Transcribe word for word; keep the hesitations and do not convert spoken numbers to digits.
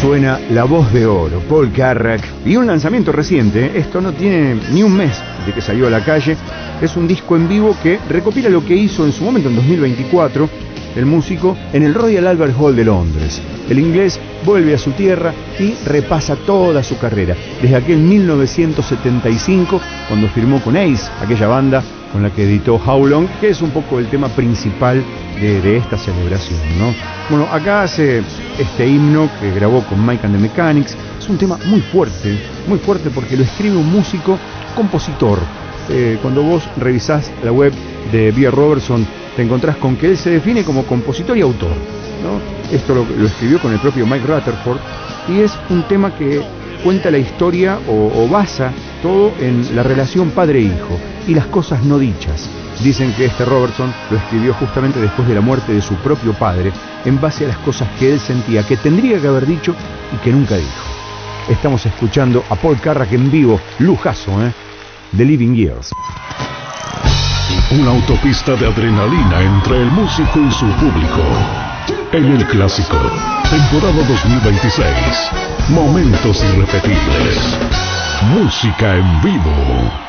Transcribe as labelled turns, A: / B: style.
A: suena La Voz de Oro, Paul Carrack, y un lanzamiento reciente. Esto no tiene ni un mes de que salió a la calle. Es un disco en vivo que recopila lo que hizo en su momento, en dos mil veinticuatro, el músico en el Royal Albert Hall de Londres. El inglés vuelve a su tierra y repasa toda su carrera, desde aquel mil novecientos setenta y cinco, cuando firmó con Ace, aquella banda con la que editó How Long, que es un poco el tema principal de, de esta celebración, ¿no? Bueno, acá hace este himno que grabó con Mike and the Mechanics. Es un tema muy fuerte, muy fuerte porque lo escribe un músico compositor. Eh, cuando vos revisás la web de Bea Robertson, te encontrás con que él se define como compositor y autor, ¿no? Esto lo, lo escribió con el propio Mike Rutherford, y es un tema que cuenta la historia o, o basa todo en la relación padre-hijo y las cosas no dichas. Dicen que este Robertson lo escribió justamente después de la muerte de su propio padre, en base a las cosas que él sentía que tendría que haber dicho y que nunca dijo. Estamos escuchando a Paul Carrack en vivo, lujazo, ¿eh? The Living Years.
B: Una autopista de adrenalina entre el músico y su público. En el Clásico, temporada dos mil veintiséis. Momentos irrepetibles. Música en vivo.